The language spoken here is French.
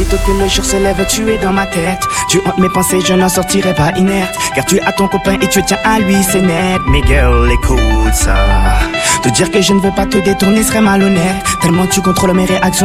Aussitôt que le jour se lève, tu es dans ma tête. Tu hantes mes pensées, je n'en sortirai pas inerte. Car tu as ton copain et tu tiens à lui, c'est net. Mais girl, écoute ça. Te dire que je ne veux pas te détourner serait malhonnête. Tellement tu contrôles mes réactions.